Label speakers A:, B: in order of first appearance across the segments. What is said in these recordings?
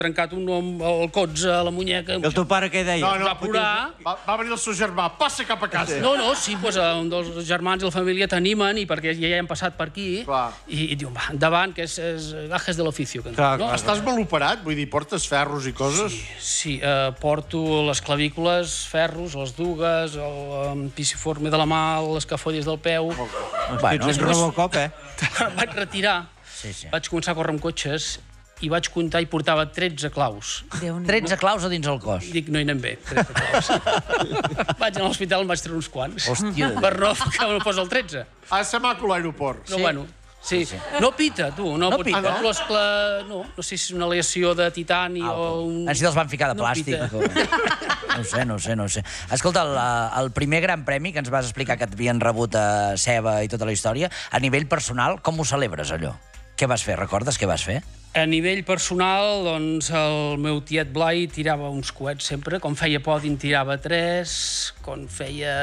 A: trencat el colze, a la muñeca...
B: I el teu pare què deia?
A: Va plorar.
C: Va venir el seu germà, passa cap a casa.
A: No, sí, un dels germans i la família t'animen, i perquè ja hem passat per aquí, i diuen, va, endavant, que és gajes de l'oficio.
C: Estàs mal operat? Vull dir, portes ferros i coses?
A: Sí, porto les clavícules, ferros, les dugues, el pisiforme de la mà, les escafolles del peu...
B: Bueno, és Robocop,
A: Em vaig retirar, vaig començar a córrer amb cotxes, i vaig comptar i portava 13 claus.
D: 13 claus a dins el cos?
A: Dic, no hi anem bé, 13 claus. Vaig anar a l'hospital, em vaig treure uns quants.
D: Hòstia.
A: Per no que me posa el 13.
C: Ha de ser maco l'aeroport.
A: No, bueno, sí. No pita, tu. No
D: pita?
A: No sé si és una aleació de titani o un...
D: Si els van ficar de plàstic. No sé. Escolta, el primer gran premi que ens vas explicar que et havien rebut a Ceba i tota la història, a nivell personal, com ho celebres, allò? Què vas fer? Recordes què vas fer?
A: A nivell personal, doncs, el meu tiet Blai tirava uns coets sempre. Quan feia podi en tirava 3, quan feia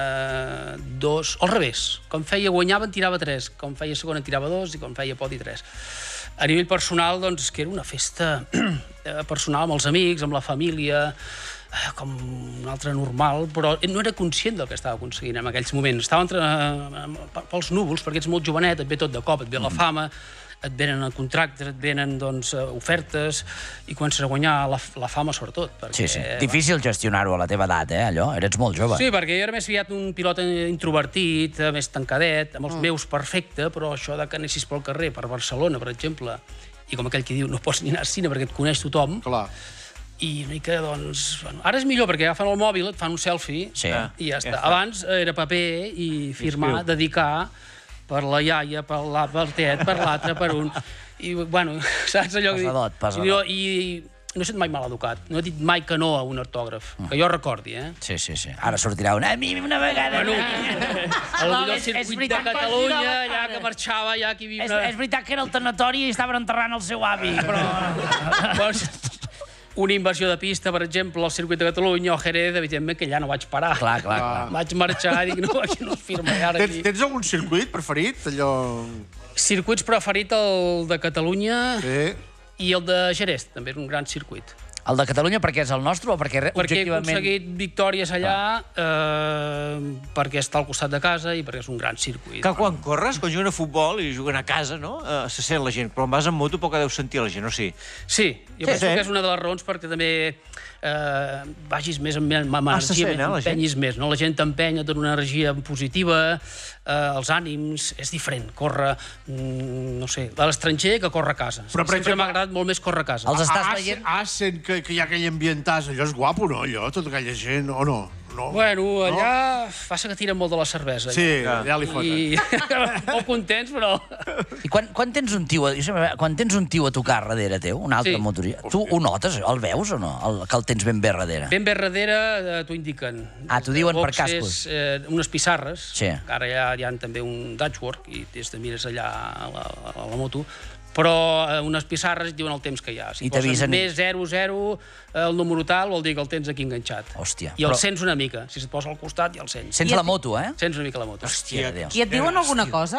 A: 2... Al revés. Quan guanyava en tirava 3, quan feia segona en tirava 2 i quan feia podi 3. A nivell personal, doncs, que era una festa personal amb els amics, amb la família, com un altre normal, però no era conscient del que estava aconseguint en aquells moments. Estava pels núvols, perquè ets molt jovenet, et ve tot de cop, et ve la fama, et venen contractes, et venen ofertes, i comences a guanyar la fama, sobretot.
D: Sí. Difícil gestionar-ho a la teva edat, allò? Eres molt jove.
A: Sí, perquè jo era més aviat un pilot introvertit, més tancadet, amb els meus perfecte, però això de que anessis pel carrer, per Barcelona, per exemple, i com aquell que diu, no pots ni anar al cine perquè et coneix tothom, i una mica, doncs... Ara és millor, perquè agafen el mòbil, et fan un selfie, i ja està. Abans era paper i firmar, dedicar, per la iaia, per tiet, per l'altre, per un... I, bueno, saps allò que dic?
D: Passadot.
A: I no he estat mai mal educat. No he dit mai que no a un autògraf. Que jo recordi,
D: Sí. Ara sortirà una vegada...
A: Bueno, el circuit de Catalunya, allà que marxava, allà que hi havia...
D: És veritat que era el tanatori i estaven enterrant el seu avi, però...
A: Una inversió de pista, per exemple, al circuit de Catalunya o Jerez, evidentment que allà no vaig parar.
D: Clar.
A: Vaig marxar i dic, no, aquí no es firma ara.
C: Tens algun circuit preferit?
A: Circuits preferit, el de Catalunya i el de Jerez, també és un gran circuit.
D: El de Catalunya perquè és el nostre o perquè objectivament...
A: Perquè he aconseguit victòries allà, perquè està al costat de casa i perquè és un gran circuit.
B: Que quan corres, quan juguen a futbol i juguen a casa, no? Se sent la gent, però quan vas en moto poc deus sentir la gent, o sí?
A: Sí, jo penso que és una de les raons perquè també vagis més amb energia, t'empenyis més. La gent t'empenya, et dona una energia positiva, els ànims, és diferent. Córrer, no sé, a l'estranger que córrer a casa. Sempre m'ha agradat molt més córrer a casa.
D: Els estàs veient?
C: Sent que hi ha aquell ambientàs, allò és guapo, no? Allò, tota aquella gent, o no?
A: Bueno, allà passa que tiren molt de la cervesa.
C: Sí, ja li foten.
A: Molt contents, però...
D: I quan tens un tio a tocar darrere teu, un altre motorista, tu ho notes, el veus o no? Que el tens ben bé darrere?
A: Ben bé darrere t'ho indiquen.
D: T'ho diuen per cascos?
A: Unes pissarres,
D: que
A: ara hi ha també un dashboard, i des de mires allà a la moto, però unes pissarres et diuen el temps que hi ha. Si poses més 0-0, el número tal, vol dir que el tens aquí enganxat.
D: Hòstia.
A: I el sents una mica. Si se't posa al costat, ja el sents.
D: Sents la moto,
A: Sents una mica la moto.
D: Hòstia, Déu.
E: I et diuen alguna cosa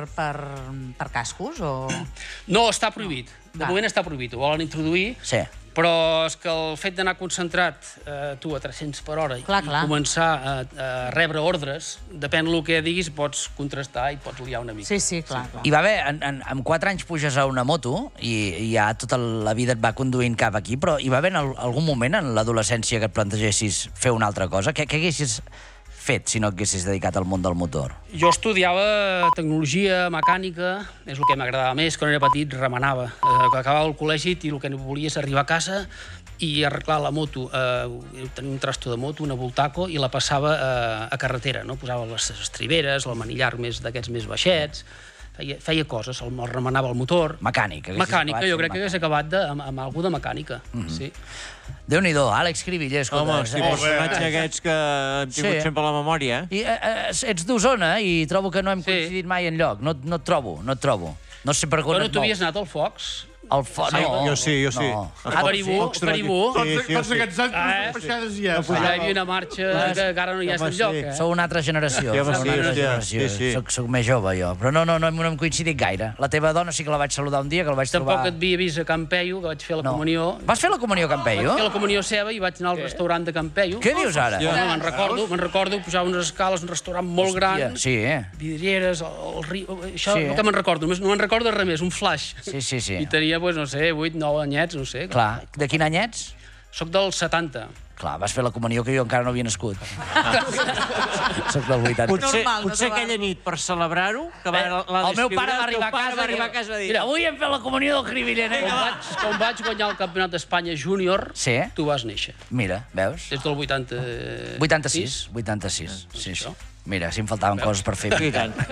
E: per cascos?
A: No, està prohibit. De moment està prohibit. Ho volen introduir.
D: Sí.
A: Però és que el fet d'anar concentrat, tu, a 300 per hora, i començar a rebre ordres, depèn del que diguis, pots contrastar i pots liar una mica.
E: Sí, clar.
D: Hi va haver, amb 4 anys puges a una moto i ja tota la vida et va conduint cap aquí, però hi va haver algun moment en l'adolescència que et plantegessis fer una altra cosa? Què haguessis fet si no et haguessis dedicat al món del motor?
A: Jo estudiava tecnologia, mecànica, és el que m'agradava més. Quan era petit remenava. Acabava el col·legi i el que volia és arribar a casa i arreglar la moto. Tenia un trasto de moto, una Voltaco, i la passava a carretera. Posava les estriberes, el manillar d'aquests més baixets, feia coses, el remenava el motor.
D: Mecànica.
A: Mecànica, jo crec que hagués acabat amb alguna de mecànica, sí.
D: Déu-n'hi-do, Àlex Cribiller, escolta.
B: Home, hosti, personatge aquests que hem tingut sempre a la memòria.
D: Ets d'Osona i trobo que no hem coincidit mai enlloc. No et trobo. No sé per on et mous.
A: Tu havies anat al Fox?
D: El foc, no.
B: Jo sí.
D: No.
A: Caribú.
C: Tots aquests anys, baixades hi ha.
A: Allà hi havia una marxa que encara no hi ha estat lloc, eh?
D: Sou una altra generació.
B: Ja, home,
D: Sou una altra generació.
B: sí.
D: Soc més jove, jo. Però no hem coincidit gaire. La teva dona sí que la vaig saludar un dia, que la vaig trobar...
A: Tampoc et havia vist a Campeio, que vaig fer la comunió.
D: Vas fer la comunió a Campeio?
A: Vaig fer la comunió seva i vaig anar al restaurant de Campeio.
D: Què dius ara?
A: Me'n recordo, pujava unes escales, un restaurant molt gran,
D: Sí,
A: vidrieres, el riu... Això
D: Sí.
A: és el que me'n recordo, no me'n recordo res més, un flash.
D: Sí.
A: I tenia, no sé, 8, 9 anyets, no sé.
D: Clar, de quin any ets?
A: Soc del 70.
D: Clar, vas fer la comunió que jo encara no havia nascut. Soc del 80.
B: Potser aquella nit, per celebrar-ho, que
D: El meu pare va arribar a casa
B: i dir...
D: Mira, avui hem fet la comunió del Cribillent.
A: Com vaig guanyar el Campionat d'Espanya júnior,
D: Sí.
A: tu vas néixer.
D: Mira, veus?
A: Des del
D: 86. Sí. Mira, si em faltaven coses per fer.
B: I tant.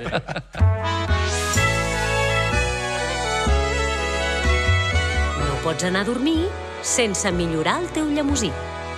F: No pots anar a dormir sense millorar el teu llemosí.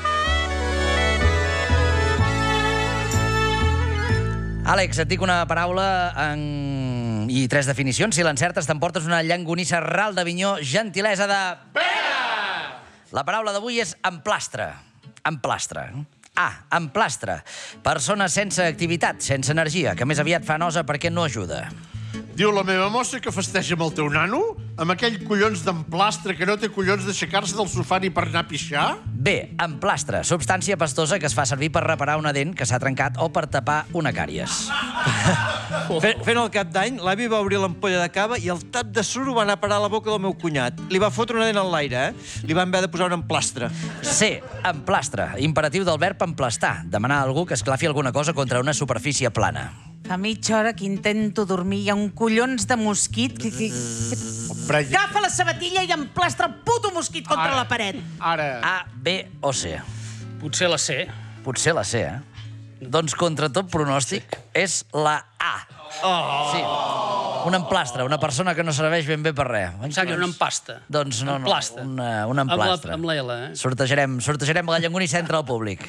D: Àlex, et dic una paraula i 3 definicions. Si l'encertes, t'emportes una llangonissa ral d'Avinyó, gentilesa de... Pere! La paraula d'avui és emplastre. Emplastre. A, emplastre. Persona sense activitat, sense energia, que més aviat fa nosa perquè no ajuda.
C: Diu la meva mossa que festeja amb el teu nano, amb aquell collons d'emplastre que no té collons d'aixecar-se del sofà ni per anar a pixar?
D: B, emplastre. Substància pastosa que es fa servir per reparar una dent que s'ha trencat o per tapar una càries.
B: Fent el cap d'any, l'avi va obrir l'ampolla de cava i el tap de suro va anar a parar a la boca del meu cunyat. Li va fotre una dent en l'aire, Li van haver de posar un emplastre.
D: C, emplastre. Imperatiu del verb emplastar. Demanar a algú que esclafi alguna cosa contra una superfície plana.
E: Fa mitja hora que intento dormir, hi ha un collons de mosquit que... Agafa la sabatilla i emplastra el puto mosquit contra la paret.
C: Ara...
D: A, B o C?
A: Potser la C.
D: Potser la C, Doncs contra tot pronòstic és la A. Sí. Un emplastre, una persona que no serveix ben bé per res.
A: Em sembla que era una empasta.
D: Doncs no,
A: Emplastre.
D: un emplastre.
A: Amb l'L,
D: Sortejarem la llangonissa entre el públic.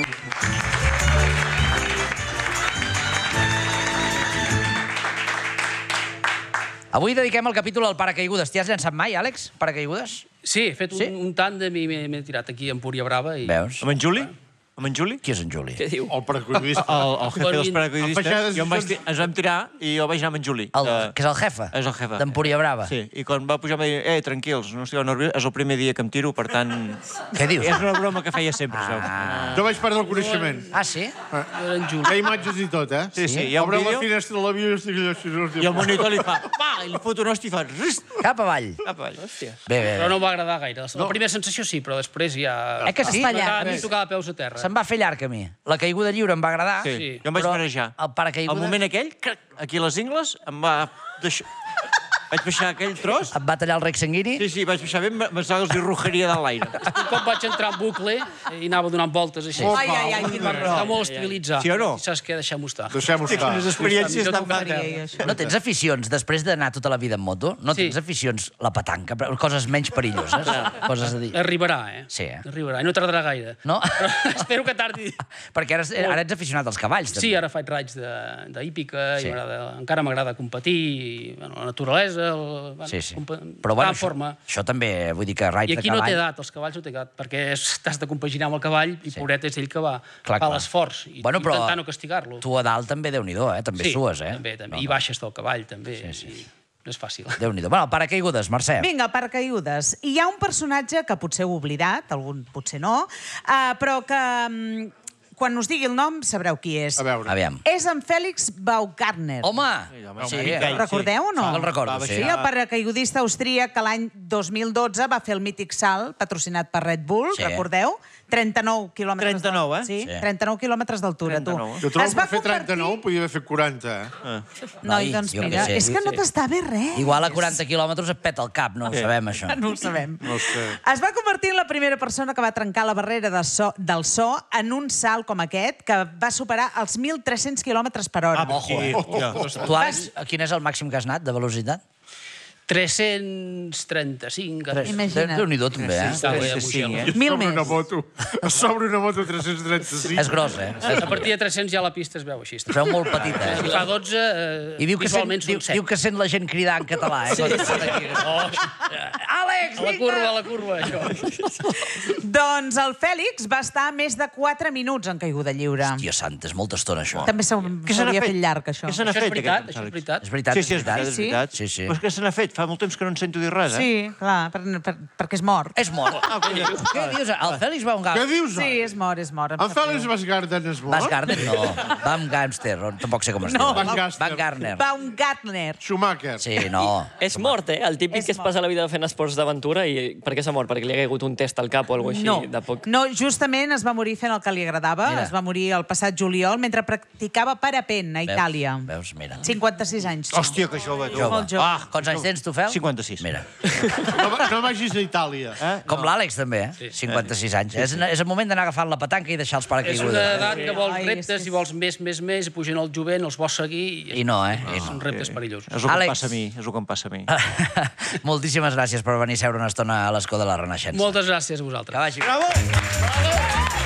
D: Avui dediquem el capítol al paracaigudes. T'hi has llançat mai, Àlex, paracaigudes?
A: Sí, he fet un tàndem i m'he tirat aquí a Empúria-Brava.
D: Veus?
B: Amb en Juli? Amb en Juli?
D: Qui és en Juli?
A: Què diu?
C: El paracaigudista.
B: El jefe dels paracaigudistes. Ens vam tirar i jo vaig anar amb en Juli.
D: Que és el jefe?
B: És el jefe.
D: D'Empúria-Brava.
B: Sí, i quan va pujar va dir, tranquils, no estigueu nerviós, és el primer dia que em tiro, per tant...
D: Què dius?
B: És una broma que feia sempre, això.
C: Jo vaig perdre el coneixement.
D: Ah, sí?
A: Era en Juli.
C: Hi ha imatges i tot,
B: Sí, hi ha un
C: Obre la
B: vídeo
C: finestra de l'avió i estic allà així.
B: i el monitor li fa, i li fot un hosti i fa...
D: Cap avall.
B: Cap avall. Hòstia.
D: Bé.
A: Però no em va agradar gaire. La primera sensació sí, però després ja...
D: Que sí?
E: Està allà.
A: A mi em tocava peus a terra.
D: Se'm va fer llarg a mi. La caiguda lliure em va agradar.
B: Sí, jo em vaig
D: però
B: marejar.
D: el paracaigudes-
B: Al moment aquell, aquí a les ingles, em va... Vaig baixar aquell tros.
D: Et va tallar el rec sanguini?
B: Sí, vaig baixar ben, pensava que els hi rujaria de l'aire.
A: Un cop vaig entrar en bucle i anava donant voltes així.
E: Ai, quin
A: Va
E: horror.
A: molt estabilitzar.
B: Sí o no?
A: I saps què? Deixem-ho estar.
C: Deixem-ho estar.
B: Les experiències tan
D: No tens aficions, després d'anar tota la vida en moto, no
A: Sí.
D: tens aficions, la petanca, coses menys perilloses, coses a dir.
A: Arribarà,
D: Sí,
A: Arribarà. I no tardarà gaire.
D: No?
A: Però espero que tardi.
D: Perquè ara ets aficionat als cavalls, també.
A: Sí, ara faig raids d'hípica,
D: Sí.
A: encara m'agrada competir, i, la naturalesa,
D: Sí. Però bueno,
A: forma.
D: això també, vull dir que raids
A: I
D: de
A: aquí no té
D: cavall...
A: edat, els cavalls no té edat, perquè t'has de compaginar amb el cavall i pobret és ell que va
D: Clar.
A: l'esforç i
D: Bueno, però
A: intentar no castigar-lo.
D: Tu a dalt també, Déu-n'hi-do, també
A: Sí,
D: sues,
A: també.
D: No,
A: I baixes del cavall, també.
D: Sí.
A: I no és fàcil.
D: Déu-n'hi-do. Bueno, paracaigudes, Mercè.
E: Vinga, paracaigudes. Hi ha un personatge que potser heu oblidat, algun potser no, però que quan us digui el nom sabreu qui és.
C: A veure.
D: Aviam.
E: És en Félix Baumgartner.
D: Home!
B: Sí,
E: El recordeu o no?
D: El recordo,
E: Sí, el paracaigudista austríac que l'any 2012 va fer el mític salt patrocinat per Red Bull,
D: Sí.
E: recordeu? 39 quilòmetres...
B: 39,
E: Sí,
D: Sí.
E: 39 quilòmetres d'altura, tu.
B: 39.
C: Jo trobo
E: Es
C: que
E: va
C: per fer
E: convertir-
C: 39 podia haver fet 40,
E: Noi, doncs
D: jo què
E: mira,
D: sé.
E: és que no t'està bé res.
D: Igual a 40 quilòmetres et peta el cap, no ho sabem, això.
E: No ho sabem.
C: No sé.
E: Es va convertir en la primera persona que va trencar la barrera del so en un salt com aquest, que va superar els 1.300 km per hora.
D: Ojo, Tu, Àlex, quin és el màxim que has anat de velocitat?
A: 335.
E: Imagina't.
D: Déu-n'hi-do, també, eh?
A: Està bé, a
E: 1.000 més.
C: Sobre una moto 335.
D: És gros, eh?
A: A partir de 300 ja la pista es veu així.
D: Es veu molt petita,
A: Si
D: eh?
A: fa 12,
D: I diu que,
A: visualment són 7.
D: diu que sent la gent cridar en català, eh? Àlex,
A: A la curva, això.
E: Doncs el Fèlix va estar més de 4 minuts en caiguda lliure.
D: Hòstia santa, és molta estona, això.
E: També s'hauria fet llarg, això.
B: Què se n'ha
A: Això és
B: fet,
A: veritat,
B: aquest
A: això és
B: Àlex?
A: veritat.
D: És veritat,
B: Sí,
D: és
B: sí, és
D: veritat.
B: veritat, és veritat.
D: Sí, sí.
B: Però és que se n'ha fet? Fa molt temps que no en sento dir res, eh?
E: Sí, clar, perquè és mort.
D: És mort. Què dius? El Fèlix va un
C: Què dius?
E: Sí, és mort, és mort.
C: El Fèlix Baumgarten és mort?
D: Baumgarten, no. Baumgartner, tampoc sé com es diu.
E: No,
D: Baumgartner.
E: Baumgartner.
C: Schumacher.
D: Sí, no.
G: És mort, eh? El típic
E: És
G: que es passa la vida fent esports d'aventura i per què s'ha mort? Perquè li ha caigut un test al cap o alguna cosa així de poc.
E: No, justament es va morir fent el que li agradava.
D: Mira.
E: Es va morir el passat juliol mentre practicava parapent a Itàlia.
D: Veus, mira.
E: 56 anys.
C: Hòstia, que jove, tu.
E: Molt jove.
D: Ah, quants anys tens tu, Fel?
B: 56.
D: Mira.
C: No vagis a Itàlia.
D: Com l'Àlex, també, eh? 56 anys. És el moment d'anar agafant la petanca i deixar els
A: És una
D: paracaigudes.
A: edat que vols
E: Ai,
A: reptes
E: és-
A: i vols més, i pugen al jovent, els vols seguir...
D: I no, eh?
A: Són reptes perillosos.
B: És el que em
D: Àlex.
B: passa a mi, és el que em passa a mi.
D: Moltíssimes gràcies per venir a seure una estona a l'escó de la Renaixença.
A: Moltes gràcies a vosaltres.
D: Que vagi.
B: Bravo!